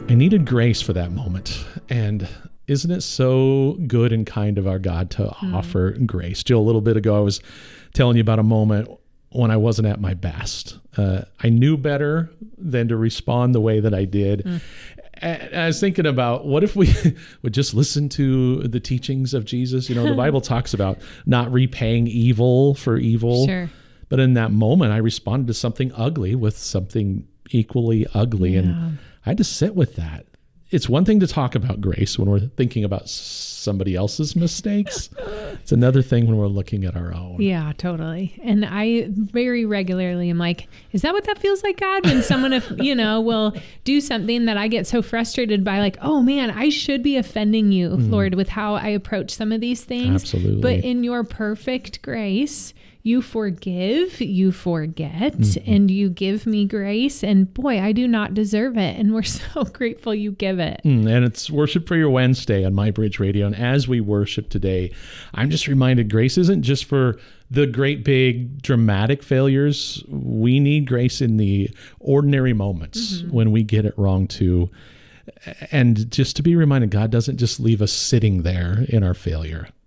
I needed grace for that moment. And isn't it so good and kind of our God to offer grace? Jill, a little bit ago, I was telling you about a moment when I wasn't at my best. I knew better than to respond the way that I did. And I was thinking about, what if we would just listen to the teachings of Jesus? The Bible talks about not repaying evil for evil. Sure. But in that moment, I responded to something ugly with something equally ugly. Yeah. And I had to sit with that. It's one thing to talk about grace when we're thinking about somebody else's mistakes. It's another thing when we're looking at our own. Yeah, totally. And I very regularly am like, is that what that feels like, God? When someone, will do something that I get so frustrated by, like, oh man, I should be offending you, Lord, with how I approach some of these things. Absolutely. But in your perfect grace, you forgive, you forget, and you give me grace. And boy, I do not deserve it. And we're so grateful you give it. And it's Worship for Your Wednesday on MyBridge Radio. And as we worship today, I'm just reminded grace isn't just for the great big dramatic failures. We need grace in the ordinary moments when we get it wrong too. And just to be reminded, God doesn't just leave us sitting there in our failure.